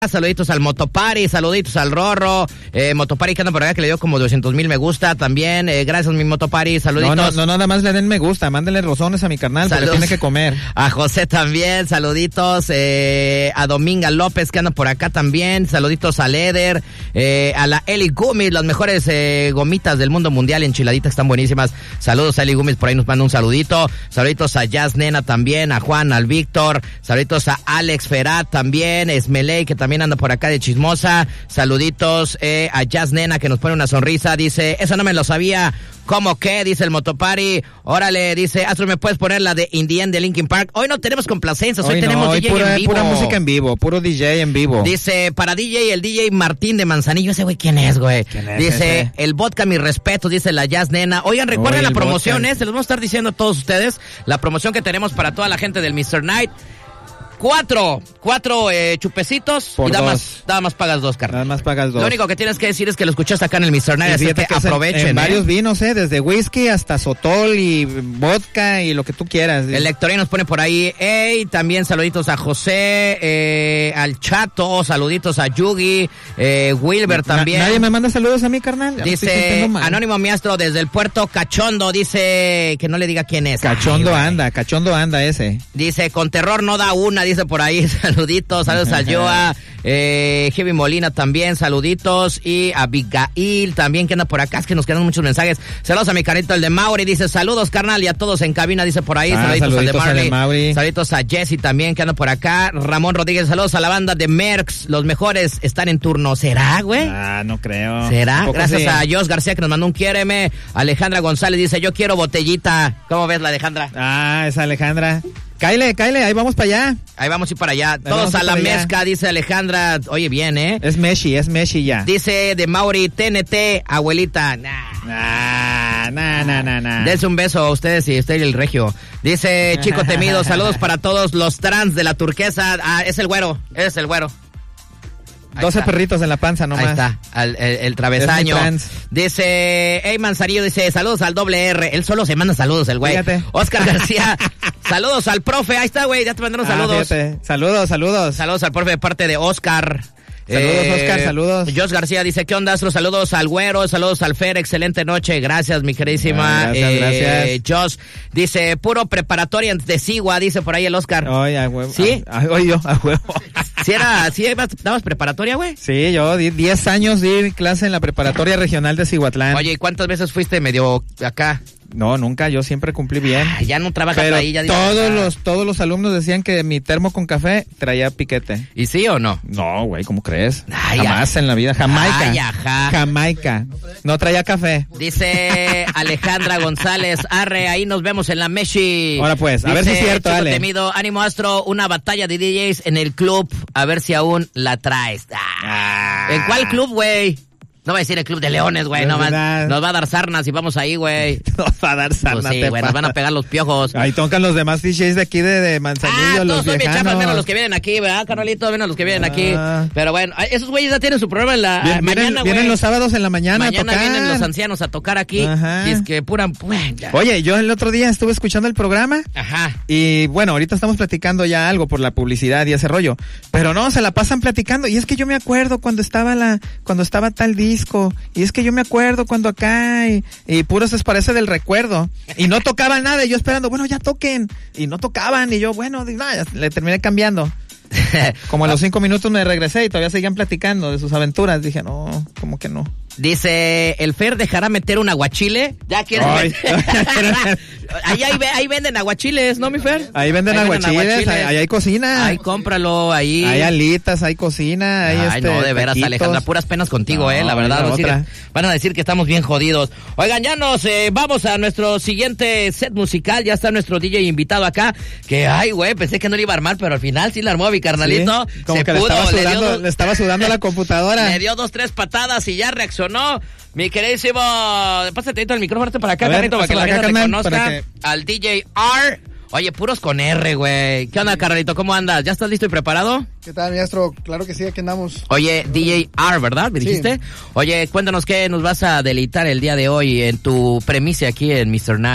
Saluditos al Motopari, saluditos al Rorro, Motopari que anda por acá que le dio como 200,000 me gusta también, gracias mi Motopari, saluditos. No, nada más le den me gusta, mándenle rozones a mi carnal porque tiene que comer. A José también, saluditos, a Dominga López que anda por acá también, saluditos a Leder, a la Eli Gummies, las mejores gomitas del mundo mundial, enchiladitas, están buenísimas, saludos a Eli Gummies, por ahí nos manda un saludito, saluditos a Jazz Nena también, a Juan, al Víctor, saluditos a Alex Ferat también, Esmeley que también anda por acá de chismosa, saluditos a Jazz Nena que nos pone una sonrisa, dice, eso no me lo sabía, ¿cómo qué? Dice el Motopari, órale, dice, Astro, ¿me puedes poner la de Indian de Linkin Park? Hoy no tenemos complacencias, hoy tenemos DJ en vivo. Pura música en vivo, puro DJ en vivo. Dice, para DJ, el DJ Martín de Manzanillo, ese güey, ¿quién es, güey? Dice, ese? El vodka, mi respeto, dice la Jazz Nena. Oigan, recuerden la promoción, se los vamos a estar diciendo a todos ustedes, la promoción que tenemos para toda la gente del Mr. Night. Cuatro chupecitos por y nada más pagas dos, carnal. Nada más pagas dos. Lo único que tienes que decir es que lo escuchaste acá en el Mr. Night, así que aprovechen. En varios vinos, desde whisky hasta sotol y vodka y lo que tú quieras. El Lectorín nos pone por ahí, también saluditos a José, al Chato, saluditos a Yugi, Wilber también. Nadie me manda saludos a mí, carnal. Dice, Anónimo Miastro desde el puerto Cachondo, dice, que no le diga quién es. Cachondo anda ese. Dice, con terror no da una, dice por ahí, saluditos, saludos a Joa, Heavy Molina también, saluditos, y a Abigail también que anda por acá, es que nos quedan muchos mensajes, saludos a mi carnito el de Mauri, dice, saludos carnal, y a todos en cabina, dice por ahí, saluditos al de Mauri, saluditos a Jesse también que anda por acá, Ramón Rodríguez, saludos a la banda de Merckx, los mejores están en turno, ¿será, güey? No creo. ¿Será? Gracias a Jos García que nos mandó un quiéreme, Alejandra González dice, yo quiero botellita, ¿cómo ves la Alejandra? Esa Alejandra. Cáile, ahí vamos para allá. Ahí vamos a ir para allá. Todos a la mezcla, dice Alejandra. Oye, bien, ¿eh? Es Meshi ya. Dice de Mauri, TNT, abuelita. Dense un beso a ustedes y usted y el regio. Dice Chico Temido, saludos para todos los trans de la Turquesa. Es el güero. 12 perritos en la panza nomás. Ahí está, el travesaño. Dice, Manzarillo dice, saludos al doble R. Él solo se manda saludos, el güey. Fíjate. Oscar García, saludos al profe. Ahí está, güey, ya te mandaron saludos. Fíjate. Saludos. Saludos al profe de parte de Oscar. Saludos, Oscar, saludos. Jos García dice, ¿qué onda, Astro? Saludos al güero, saludos al Fer, excelente noche, gracias, mi queridísima. Gracias. Jos dice, puro preparatoria de Sigua, dice por ahí el Oscar. Oye, a huevo. ¿Sí? Yo, a huevo. ¿Sí dabas preparatoria, güey? Sí, yo 10 años di clase en la preparatoria regional de Cihuatlán. Oye, ¿y cuántas veces fuiste medio acá? No, nunca, yo siempre cumplí bien. Ya no trabajas pero ahí, ya todos los alumnos decían que mi termo con café traía piquete. ¿Y sí o no? No, güey, ¿cómo crees? Jamás en la vida, Jamaica. No traía café. Dice Alejandra González, arre, ahí nos vemos en la Meshi. Ahora pues, a ver si es cierto, Chico dale. Temido, ánimo Astro, una batalla de DJs en el club, a ver si aún la traes. ¿En cuál club, güey? No va a decir el Club de Leones, güey, nos va a dar sarnas y vamos ahí, güey. Nos va a dar sarnas, pues sí, güey, nos van a pegar los piojos. Ahí tocan los demás DJs de aquí de Manzanillo, los todos son bien viejanos. chafas, menos los que vienen aquí, ¿verdad, carnalito? Menos los que vienen aquí. Pero bueno, esos güeyes ya tienen su programa en la mañana, güey. Vienen los sábados en la mañana a tocar. Mañana vienen los ancianos a tocar aquí. Ajá. Y es que pura... Oye, yo el otro día estuve escuchando el programa. Ajá. Y bueno, ahorita estamos platicando ya algo por la publicidad y ese rollo. Pero no, se la pasan platicando. Y es que yo me acuerdo cuando estaba tal disco. Y es que yo me acuerdo cuando acá y puro se parece del recuerdo. Y no tocaban nada. Y yo esperando, bueno, ya toquen. Y no tocaban. Y yo, bueno, ya le terminé cambiando. Como a los 5 minutos me regresé y todavía seguían platicando de sus aventuras. Dije, no, como que no. Dice, ¿el Fer dejará meter un aguachile? ¿Ya quieres meter? Ahí venden aguachiles, ¿no, mi Fer? Ahí venden aguachiles, ahí hay cocina. Ahí cómpralo, ahí. Hay alitas, hay cocina, hay no, de veras, taquitos. Alejandra, puras penas contigo, la verdad. Van a decir que estamos bien jodidos. Oigan, ya nos vamos a nuestro siguiente set musical. Ya está nuestro DJ invitado acá. Que, güey, pensé que no le iba a armar, pero al final sí la armó mi carnalito. Sí, como que le estaba sudando la computadora. Le dio 2-3 patadas y ya reaccionó. Mi queridísimo, pásate el micrófono para acá, carnito, para que la gente te conozca. Al DJ R. Oye, puros con R, güey. ¿Qué onda, carnalito? ¿Cómo andas? ¿Ya estás listo y preparado? ¿Qué tal, maestro? Claro que sí, aquí andamos. Oye, DJ R, ¿verdad? ¿Me dijiste? Sí. Oye, cuéntanos qué nos vas a deleitar el día de hoy en tu premisa aquí en Mr. Night.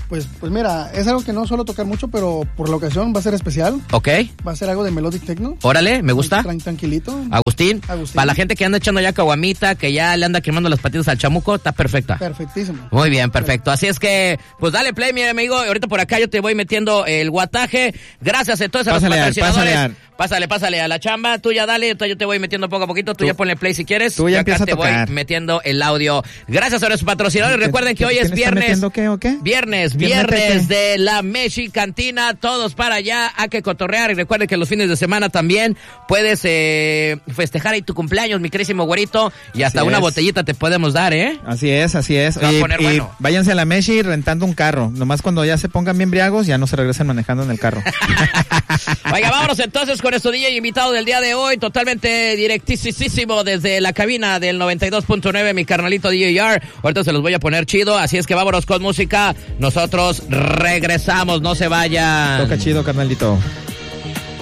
Pues mira, es algo que no suelo tocar mucho, pero por la ocasión va a ser especial. Ok. Va a ser algo de Melodic Techno. Órale, me gusta. Tranquilito. Agustín, para la gente que anda echando ya caguamita, que ya le anda quemando las patitas al chamuco, está perfecta. Perfectísimo. Muy bien, perfecto. Así es que, pues dale play, mi amigo. Ahorita por acá yo te voy metiendo el guataje. Gracias entonces a los patrocinadores. Pásale a la chamba. Tú ya dale, yo te voy metiendo poco a poquito. Tú ya ponle play si quieres. Tú ya empiezas a tocar. Voy metiendo el audio. Gracias a los patrocinadores. Recuerden que hoy es viernes. ¿Qué o qué? Viernes de la Meshi Cantina. Todos para allá, hay que cotorrear. Y recuerden que los fines de semana también puedes festejar ahí tu cumpleaños, mi querísimo güerito. Y hasta una botellita te podemos dar, ¿eh? Así es. Va a poner bueno. Váyanse a la Meshi rentando un carro. Nomás cuando ya se pongan bien briagos, ya no se regresen manejando en el carro. Oiga, vámonos entonces con nuestro DJ invitado del día de hoy, totalmente directísimo desde la cabina del 92.9, mi carnalito DJR. Ahorita se los voy a poner chido, así es que vámonos con música. Nosotros regresamos, no se vayan. Toca chido, carnalito.